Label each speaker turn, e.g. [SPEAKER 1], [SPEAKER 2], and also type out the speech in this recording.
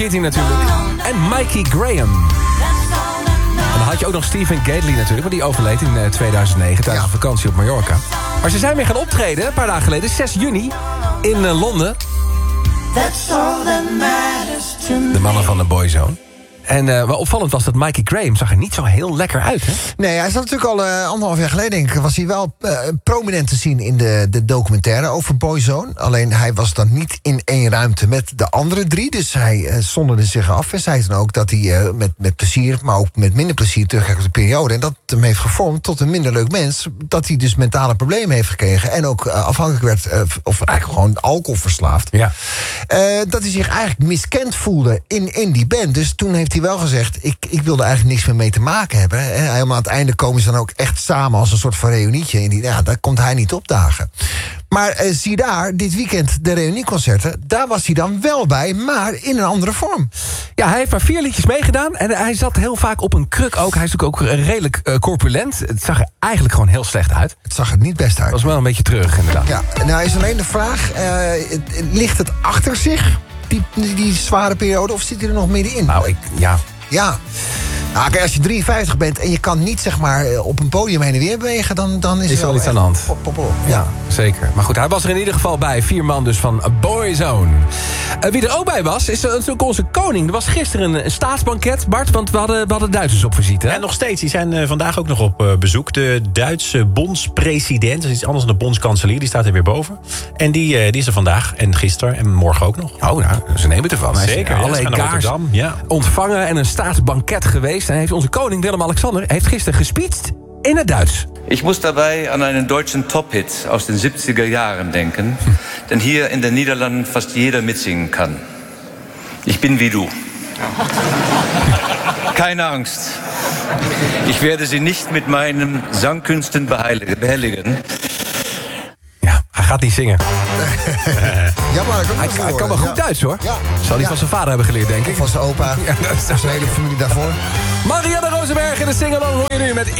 [SPEAKER 1] Keating natuurlijk. En Mikey Graham. En dan had je ook nog Stephen Gately natuurlijk, want die overleed in 2009 tijdens een vakantie op Mallorca. Maar ze zijn weer gaan optreden, een paar dagen geleden, 6 juni, in Londen. De mannen van de Boyzone. En wel opvallend was dat Mikey Graham zag er niet zo heel lekker uit, hè?
[SPEAKER 2] Nee, hij zat natuurlijk al 1,5 jaar geleden, denk ik, was hij wel prominent te zien in de documentaire over Boyzone. Alleen hij was dan niet in één ruimte met de andere 3. Dus hij zonderde zich af en zei dan ook dat hij met plezier, maar ook met minder plezier terugkijkt op de periode. En dat hem heeft gevormd tot een minder leuk mens. Dat hij dus mentale problemen heeft gekregen. En ook afhankelijk werd, of eigenlijk gewoon alcoholverslaafd.
[SPEAKER 1] Ja.
[SPEAKER 2] Dat hij zich eigenlijk miskend voelde in die band. Dus toen heeft hij wel gezegd, ik wilde eigenlijk niks meer mee te maken hebben. Helemaal aan het einde komen ze dan ook echt samen als een soort van reunietje. En daar komt hij niet opdagen. Maar zie daar, dit weekend de reunieconcerten, daar was hij dan wel bij, maar in een andere vorm.
[SPEAKER 1] Ja, hij heeft maar 4 liedjes meegedaan en hij zat heel vaak op een kruk ook. Hij is natuurlijk ook redelijk corpulent. Het zag er eigenlijk gewoon heel slecht uit.
[SPEAKER 2] Het zag er niet best uit.
[SPEAKER 1] Het was wel een beetje treurig inderdaad.
[SPEAKER 2] Ja, nou is alleen de vraag, ligt het achter zich, die zware periode, of zit hij er nog middenin?
[SPEAKER 1] Nou,
[SPEAKER 2] Ja. Nou, kijk, als je 53 bent en je kan niet zeg maar op een podium heen en weer bewegen, dan is er
[SPEAKER 1] wel iets aan de hand.
[SPEAKER 2] Ja,
[SPEAKER 1] zeker. Maar goed, hij was er in ieder geval bij. 4 man dus van Boyzone. Wie er ook bij was, is natuurlijk onze koning. Er was gisteren een staatsbanket, Bart, want we hadden Duitsers op visite. Hè?
[SPEAKER 3] En nog steeds, die zijn vandaag ook nog op bezoek. De Duitse bondspresident, dat is iets anders dan de bondskanselier, die staat er weer boven. En die is er vandaag en gisteren en morgen ook nog.
[SPEAKER 1] Oh, nou, ze nemen het ervan.
[SPEAKER 3] Zeker,
[SPEAKER 1] alle egaars ontvangen en een staatsbanket geweest. En heeft onze koning Willem-Alexander heeft gisteren gespeecht in het Duits.
[SPEAKER 4] Ich muss dabei an einen deutschen Top-Hit aus den 70er Jahren denken, den hier in den Niederlanden fast jeder mitsingen kann. Ich bin wie du. Keine Angst. Ich werde Sie nicht mit meinen Sangkünsten behelligen.
[SPEAKER 1] Ja, hij gaat niet zingen.
[SPEAKER 2] Ja, maar
[SPEAKER 1] hij kan wel goed Duits, hoor.
[SPEAKER 2] Ja.
[SPEAKER 1] Zal hij van zijn vader hebben geleerd, denk ik.
[SPEAKER 2] Van zijn opa.
[SPEAKER 1] Ja, dat is
[SPEAKER 2] zijn hele familie daarvoor.
[SPEAKER 1] Marianne Rosenberg in de singalong hoor je nu met